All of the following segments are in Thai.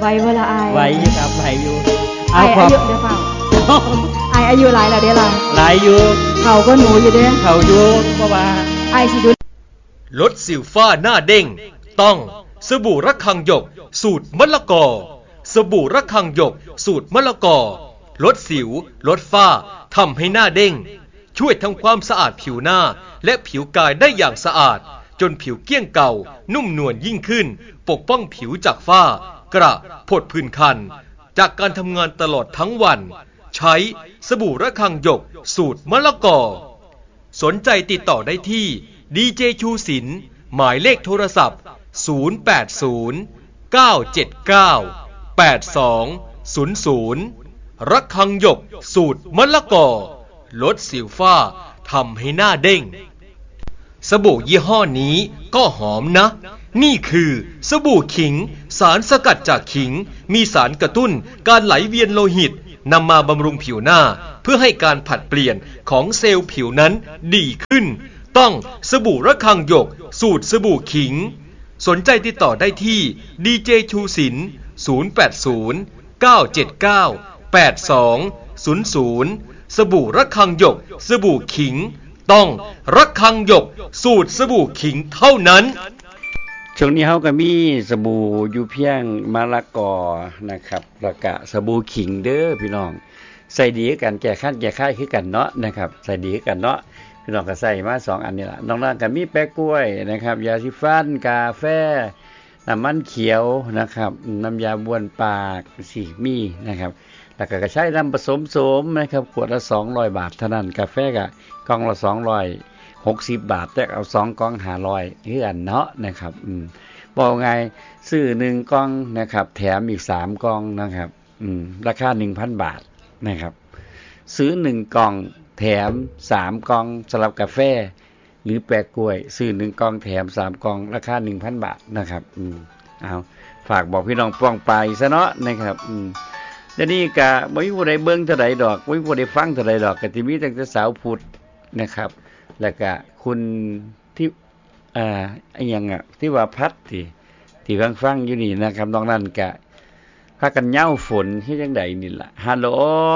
ไหวเวลาอายไหวอยู่ครับไหวอยู่อายอายุเดี๋ยวเปล่าอายอายุหลายแล้วเด้ล่ะหลายอยู่เขาก็หนูอยู่เด้เขาอยู่เพราะว่าอายสิดูลดสิวฝ้าหน้าเด้งต้องสบู่ระฆังหยกสูตรมะละกอสบู่ระฆังหยกสูตรมะละกอลดสิวลดฝ้าทำให้หน้าเด้งช่วยทำความสะอาดผิวหน้าและผิวกายได้อย่างสะอาดจนผิวเกลี้ยงเก่านุ่มนวลยิ่งขึ้นปกป้องผิวจากฝ้ากระผดผื่นคันจากการทำงานตลอดทั้งวันใช้สบู่ระฆังหยกสูตรมะละกอสนใจติดต่อได้ที่ดีเจชูศิลป์หมายเลขโทรศัพท์080 979 8200ระฆังหยกสูตรมะละกอลดสิวฝ้าทำให้หน้าเด้งสบู่ยี่ห้อนี้ก็หอมนะนี่คือสบู่ขิงสารสกัดจากขิงมีสารกระตุ้นการไหลเวียนโลหิตนำมาบำรุงผิวหน้าเพื่อให้การผลัดเปลี่ยนของเซลล์ผิวนั้นดีขึ้นต้องสบู่ระฆังหยกสูตรสบู่ขิงสนใจติดต่อได้ที่ดีเจชูศิลป์080 979 8200สบู่ระฆังหยกสบู่ขิงต้องระฆังหยกสูตรสบู่ขิงเท่านั้นช่วงนี้เฮาก็มีสบู่อยู่เพียงมะละกอนะครับแล้วก็สบู่ขิงเด้อพี่น้องใส่ดีกันแก้คันแก้ไข้คือกันเนาะนะครับใส่ดีกันเนาะพี่น้องก็ใส่มา2อันนี้ล่ะน้องๆก็มีแป้กล้วยนะครับยาสีฟันกาแฟน้ำมันเขียวนะครับน้ำยาบ้วนปากสิมีนะครับแล้วก็ใช้น้ำผสมโสมนะครับขวดละ200 บาทเท่านั้นกาแฟก็กล่องละ260 บาทแต่เอา2กล่อง500คืออันเนาะนะครับบอกไงซื้อ1กล่องนะครับแถมอีก3กล่องนะครับราคา 1,000 บาทนะครับซื้อ1กล่องแถม3กล่องสำหรับกาแฟหรือแปะกล้วยซื้อ1กล่องแถม3กล่องราคา 1,000 บาทนะครับเอาฝากบอกพี่น้องป้องไปซะเนาะนะครับเดี๋ยวนี้ก็บ่มีผู้ใดเบิ่งเท่าใดดอกบ่มีผู้ใดฟังเท่าใดดอกก็สิมีแต่สาวพุทธนะครับแล้วก็คุณที่อีหยังที่ว่าพัดที่ฟังอยู่นี่นะครับนอกนั้นก็พากันเหย้าฝนเฮ็ดจังได๋นี่ล่ะฮัลโหล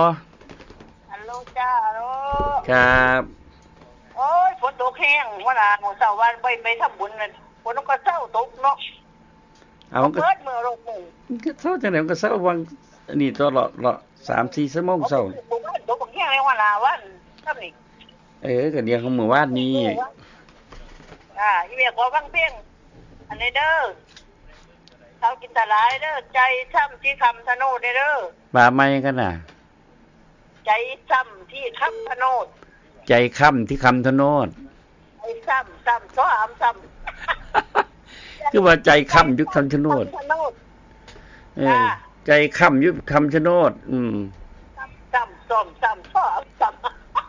จ้าฮัลโหลครับโอ้ยฝนตกแห้งว่าล่ะมื้อเช้าวันไปทำบุญน่ะฝนก็เช้าตกเนาะเอาก็เปิดมื้อลงมื้อก็เช้าจังได๋ก็เช้าวังนี่ตลอด 3-4 ชั่วโมงเช้าตกแห้งเลยว่าล่ะวันทำนี่ก็เดี๋ยวของมื้อวานนี้อีเมียขอฟังเพลงอันนี้เด้อเช้ากินตะหลายเด้อใจช้ำที่คำชะโนดเด้อว่าใหม่กันน่ะใจช้ำที่คำชะโนดใจค่ำที่คำชะโนดใจช้ำซ้อมซ้ำคือว่าใจค่ำอยู่คำชะโนดใจค่ำอยู่คำชะโนดซ้ำซ้อมซ้ำ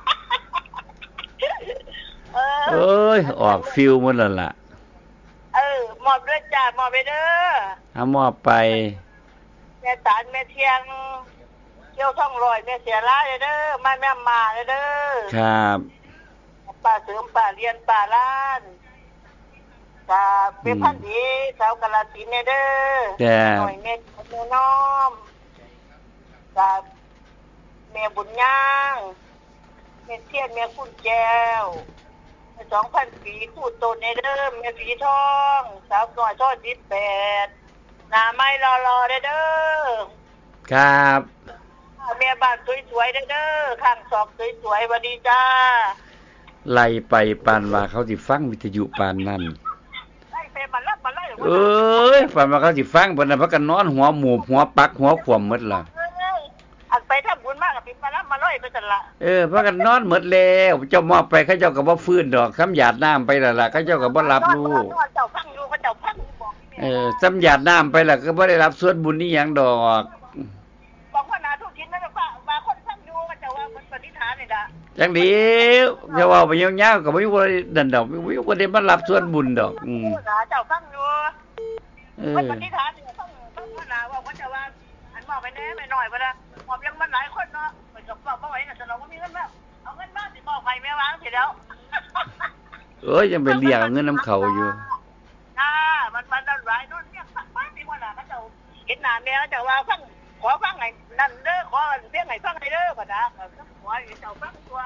เอ้ยออกฟิลหมดแล้วล่ะมอบด้วยจ้ามอบไปเด้อมอบไปแม่ตาลแม่เทียงเกี่ยวท่องลอยแม่เสียร้ายเด้อมาแม่มาเด้อครับป้าเสริมป้าเรียนป้าล้านป้าเป็นพันดีสาวกาฬสินธุ์เด้อหน่อยแม่น้อมป้าแม่บุญย่างแม่เทียนแม่คุณแก้ว2,000 ปีคู่ตนเด้อแม่ผีทองสาวน้อยทอด18หน้าไม้รอๆเด้อครับแม่บ้านสวยๆเด้อข้างศอกสวยๆสวัสดีจ้าไล่ไปปานว่าเขาสิฟังวิทยุปานนั้นไล่ไปมันรับมาไล่ปานว่าเขาสิฟังเพิ่นน่ะพักกันนอนหัวหมูบหัวปักหัวขวมหมดล่ะอันไปทำบุญมากกับพี่มารับมาล่อยไปซั่นล่ะพักกันนอนหมดแล้วเจ้ามอบไปเขาเจ้าก็บ่ฟื้นดอกคำหยาดน้ำไปแล้วล่ะเขาเจ้าก็บ่รับรู้เจ้าฟังอยู่เขาเจ้าฟังบอกสำหยาดน้ำไปแล้วก็บ่ได้รับส่วนบุญนี่หยังดอกบอกว่านาทุกทิศนั่นล่ะว่าคนฟังอยู่เขาเจ้าว่าเพิ่นปฏิฐานนี่ล่ะจังดีจะว่าไปยาวๆก็บ่มีบ่ได้ดอกบ่ได้มารับส่วนบุญดอกเจ้าฟังอยู่เพิ่นปฏิฐานนี่ฟังว่านาว่าเขาเจ้าว่าอันมอบไปแน่ไม่น้อยบ่ล่ะมอบยังมันหลายคนเนาะเพิ่นก็บอกบ่ไหวน่ะจะเราบ่มีเงินแล้วเอาเงินมาสิบอกใครแม่วางสิแล้วยังไปเรียกเงินน้ำเขาอยู่มันหลายนู่นเนี่ยไปสิว่าน่ะเขาเจ้าเห็นหน้าแม่จะว่าฟังขอฟังไงนั่นเด้อขอเสียงไงฟังไงเด้อพ่อนะขอเจ้าฟังตัว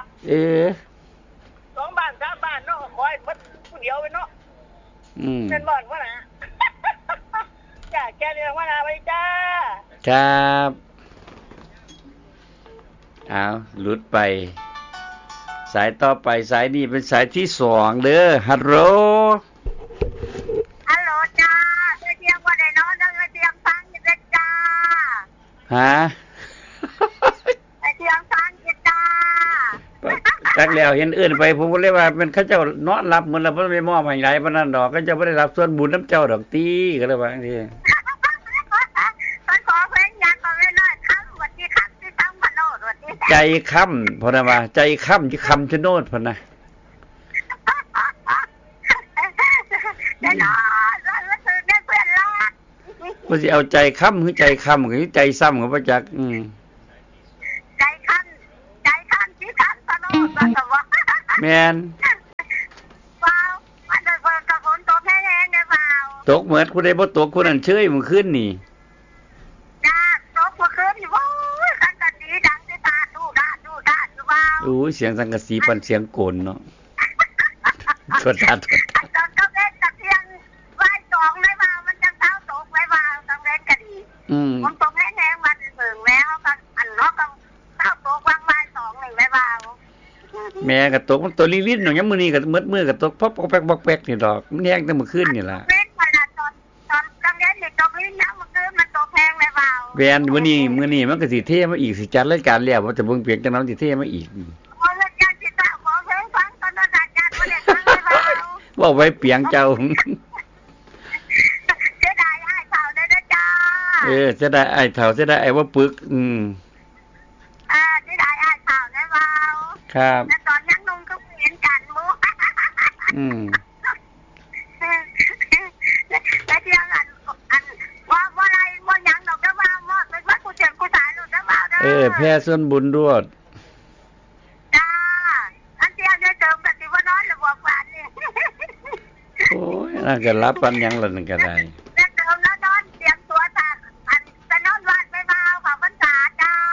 2 บ้าน 3 บ้านเนาะขอให้มันผู้เดียวไปเนาะเป็นบ่อนว่านะจ้าแกเรียกว่านาไปจ้าครับเอาหลุดไปสายต่อไปสายนี้เป็นสายที่2เด้อฮัลโหลจ้าเรียกว่าได้นอนแล้วเรียกฟังอยู่จ้าฮะเรียกฟังอยู่จ้าจักแล้วเห็นอื่นไปผมก็เลยว่าเป็นเขาเจ้านอนรับเหมือนเราบ่ได้มอบให้หลายปานนั้นดอกเขาเจ้าบ่ได้รับส่วนบุญน้ำเจ้าดอกตีก็เลยว่าจังซี่ใจค่ำพอนะว่าใจค่ำที่คำชะโนดพอนะว่าสิเอาใจค่ำคือใจค่ำคือใจซ้ำกับพระจักใจค่ำที่คำชะโนดแม่นตกเหมือนผู้ใดบ่ตกคนนั้นเชยมื้อคืนนี่โอ้ยเสียงสังกะสีปันเสียงโกนเนาะสวดทัดตอนก็เล่นกับเสียงไหว้2ไม่มามันจังเท้าตกไม่มาต้องเล่นกันอีกมันตกแห้งๆมันเบิ่งแล้วก็อันเนาะก็เท้าตกวางไหว้2นี่ไม่มาแม่ก็ตกมันตัวลิ้นๆเนาะยามมื้อนี้ก็มืดก็ตกพอกแป๊กๆนี่ดอกมันแห้งแต่มื้อคืนนี่ล่ะเล่นเวลาตอนกลางเล่นนี่ตกลิ้นแล้วมื้อคืนมันตกแห้งไม่มาแวนมื้อนี้มันก็สิเทมาอีกสิจัดรายการแล้วว่าจะเบิ่งเปียกจังนั้นสิเทมาอีกว่าไว้เปียงเจ้าเสียดายไอ้เฒ่าได้นะจ้าเสียดายไอ้เฒ่าเสียดายไอ้ว่าปึกเสียดายไอ้เฒ่าได้เว้าครับแล้วตอนยังนุ่งก็เห็นกันหมู่แล้วเที่ยงอันว่าอะไรบ่หยังดอกเด้อว่าเป็นว่ากูเจ็บกูตายลูกเด้อว่าเด้อแพ้ส่วนบุญด้วยจ้าอันเที่ยงได้เติมกันสิว่านอนหรือบ่ฝันนี่โอ้ยน่าจะรับปันยังล่ะนั่นก็ได้แล้วเติมแล้วนอนเตรียมตัวตากอันจะนอนวัดไม่มาของพรรษาจ้า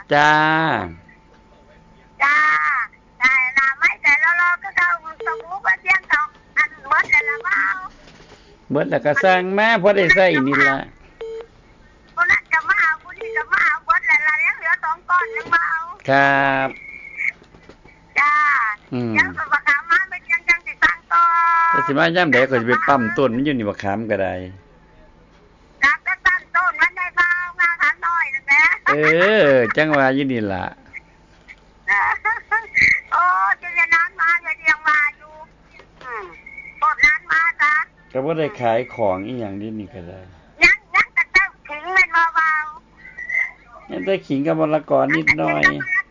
ได้ล่ะไม่แต่รอก็เอาสมุกเสียงเขาอันหมดแล้วเมาหมดแล้วก็สร้างมาพอได้ใช้นี่ล่ะคนนั้นจะมาเอาผู้นี้จะมาเอาหมดแล้วยังเหลือ2ก้อนยังมาเอาครับจ้ายังสบักขามมาเป็นยังสิสร้างต่อแต่สิมายามใดก็สิไปปั๊มต้นมันอยู่นี่บักขามก็ได้รับแต่ตั้งต้นมันได้เบางาขาน้อยนั่นแหละจังว่าอยู่นี่ล่ะโอ้จะนานมาเดี๋ยวมาอยู่ปดนานมาจ้ะก็บ่ได้ขายของอีหยังนี่ก็ได้ยังแต่เจ้าขิงมันเบาๆยังได้ขิงกับมะละกอนิดหน่อย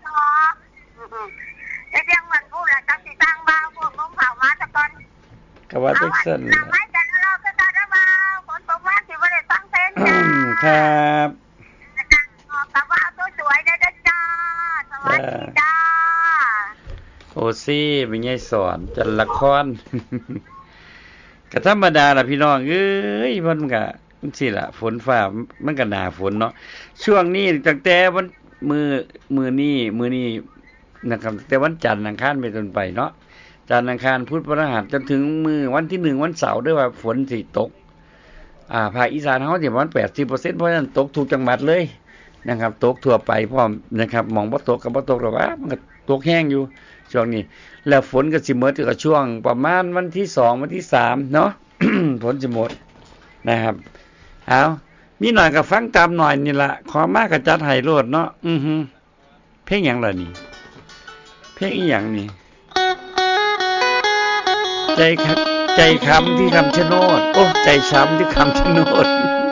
เดี๋ยวมันพูดแล้วจังสิสร้างบ้าพวกลงเผามาซะก่อนก็ว่าจังซั่นล่ะไม่แต่เราก็จะได้มาฝนตกมาสิบ่ได้ฟังเพลงจ้าครับกลับว่าสวยๆได้จ้าสวัสดีจ้าโอซี่เป็นไงสอนจันละครก็ธรรมดาล่ะพี่น้องเอ้ยมันก็จังซี่ล่ะฝนฟ้ามันก็หน้าฝนเนาะช่วงนี้ตั้งแต่วันมื้อนี้นะครับแต่วันจันทร์อังคารเป็นต้นไปเนาะจันทร์อังคารพุธพฤหัสจนถึงมื้อวันที่1วันเสาร์ด้วยว่าฝนสิตกภาคอีสานเฮาสิประมาณ 80% เพราะฉะนั้นตกทุกจังหวัดเลยนะครับตกทั่วไปพร้อมนะครับหม่องบ่ตกก็บ่ตกหรอกว่ามันก็ตกแห้งอยู่ช่วงนี้แล้วฝนก็สิหมดก็ช่วงประมาณวันที่2วันที่3เนาะ ฝนสิหมดนะครับเอามีหน่อยก็ฟังตามหน่อยนี่ล่ะขอมาก็จัดให้โลดเนาะเพลงหยังล่ะนี่เพลงอีหยังนี่ใจคำที่คำชะโนดโอ้ใจช้ำที่คำชะโนด